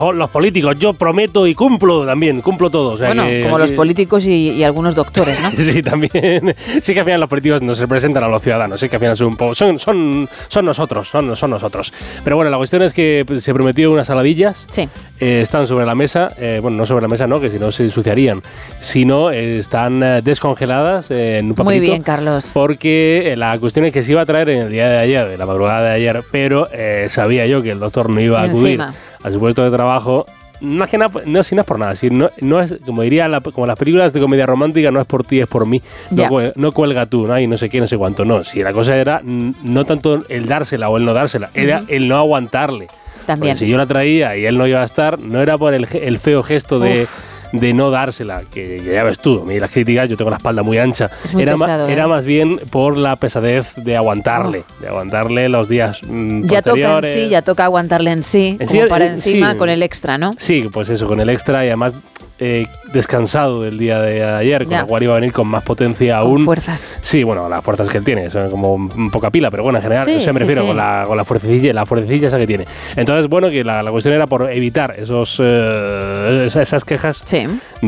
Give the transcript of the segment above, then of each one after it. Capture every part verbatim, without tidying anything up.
los políticos, yo prometo y cumplo también, cumplo todo. O sea bueno, que, como aquí, los políticos y, y algunos doctores, ¿no? Sí, también. Sí que al final los políticos nos representan a los ciudadanos, sí que al final son un poco, son, son, son nosotros, son, son nosotros. Pero bueno, la cuestión es que se prometió unas saladillas, sí. eh, están sobre la mesa, eh, bueno, no sobre la mesa, no, que si no se ensuciarían, sino eh, están eh, descongeladas eh, en un papelito. Muy bien, Carlos. Porque eh, la cuestión es que se iba a traer en el día de ayer, de la madrugada de ayer, pero eh, sabía yo que el doctor no iba a acudir Encima. a su puesto de trabajo. No es que nada, no, si no es por nada, si no, no es, como diría, la, como las películas de comedia romántica, no es por ti, es por mí. No, cuelga, no cuelga tú, ¿no? Y no sé qué, no sé cuánto. No, si la cosa era no tanto el dársela o el no dársela, uh-huh. era el no aguantarle. También. Porque si yo la traía y él no iba a estar, no era por el, el feo gesto de... Uf. de no dársela, que, que ya ves tú, a mí las críticas, yo tengo la espalda muy ancha, es muy era, pesado, ma, ¿eh? era más bien por la pesadez de aguantarle, oh. de aguantarle los días mmm, ya toca en sí, ya toca aguantarle en sí, en como sí, para eh, encima sí. con el extra, ¿no? Sí, pues eso, con el extra y además eh, descansado del día de ayer, con ya. lo cual iba a venir con más potencia aún. Con fuerzas. Sí, bueno, las fuerzas que él tiene, son como poca pila, pero bueno, en general, sí, o sea, me sí, refiero sí. con la, con la fuercilla, la fuercilla esa que tiene. Entonces, bueno, que la, la cuestión era por evitar esos eh, esas quejas. Sí.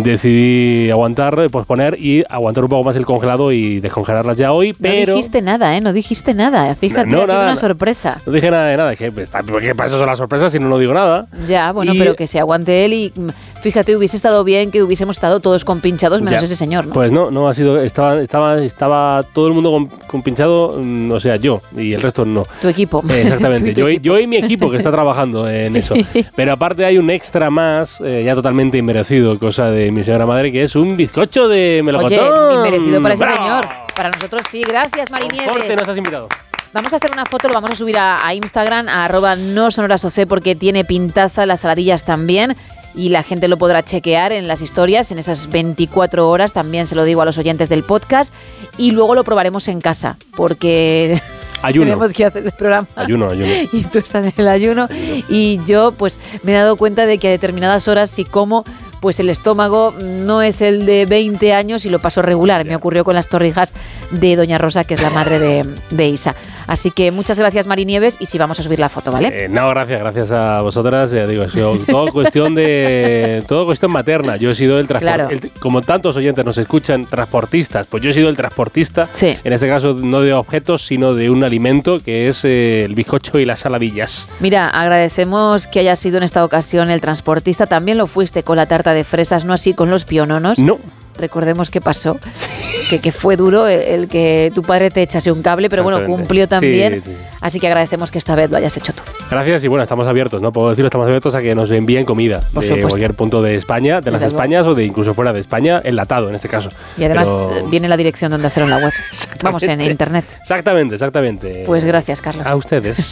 Decidí aguantar, posponer y aguantar un poco más el congelado y descongelarlas ya hoy, pero... No dijiste nada, ¿eh? No dijiste nada. Fíjate, no, no, ha sido nada, una sorpresa. No dije nada de nada. ¿Qué, ¿Qué para eso son las sorpresas si no, no digo nada? Ya, bueno, y, pero que se aguante él y... Fíjate, hubiese estado bien que hubiésemos estado todos compinchados menos ya. ese señor, ¿no? Pues no, no ha sido... Estaba, estaba, estaba todo el mundo compinchado, o sea, yo, y el resto no. Tu equipo. Eh, exactamente. yo, yo y mi equipo que está trabajando en sí. eso. Pero aparte hay un extra más, eh, ya totalmente inmerecido, cosa de mi señora madre, que es un bizcocho de melocotón. Oye, inmerecido para ese ¡bravo! señor. Para nosotros sí. Gracias, Marinieves. Corte, nos has invitado. Vamos a hacer una foto, lo vamos a subir a, a Instagram, a arroba no sonorasoc, porque tiene pintaza, las saladillas también. Y la gente lo podrá chequear en las historias, en esas veinticuatro horas, también se lo digo a los oyentes del podcast, y luego lo probaremos en casa, porque ayuno. tenemos que hacer el programa. Ayuno, ayuno. Y tú estás en el ayuno, ayuno, y yo pues me he dado cuenta de que a determinadas horas, si como, pues el estómago no es el de veinte años y lo paso regular. Me ocurrió con las torrijas de Doña Rosa, que es la madre de, de Isa. Así que muchas gracias, Marinieves, y sí, vamos a subir la foto, ¿vale? Eh, no, gracias, gracias a vosotras. Ya digo, es todo cuestión de todo cuestión materna. Yo he sido el transportista, claro. como tantos oyentes nos escuchan, transportistas, pues yo he sido el transportista, sí. en este caso no de objetos, sino de un alimento, que es eh, el bizcocho y las saladillas. Mira, agradecemos que hayas sido en esta ocasión el transportista. También lo fuiste con la tarta de fresas, no así con los piononos. No. Recordemos qué pasó, que, que fue duro el, el que tu padre te echase un cable, pero bueno, cumplió también, sí, sí. Así que agradecemos que esta vez lo hayas hecho tú. Gracias y bueno, estamos abiertos, ¿no? Puedo decirlo, estamos abiertos a que nos envíen comida Por de supuesto. cualquier punto de España, de las Españas o de incluso fuera de España, enlatado en este caso. Y además pero... viene la dirección donde hacerlo en la web. Vamos, en internet. Exactamente, exactamente. Pues gracias, Carlos. A ustedes.